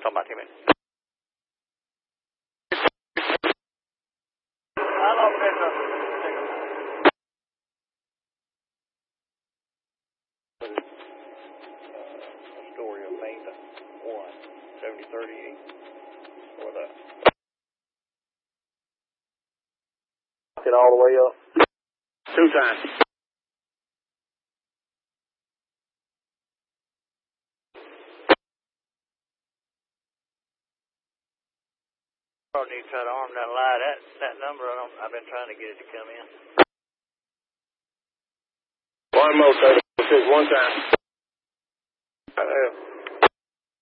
talking about 10 minutes. Story of Maine 17038 for that. Get all the way up. 2 times. I need to try to arm that light. That number, I've been trying to get it to come in. One more, sir. 1 time.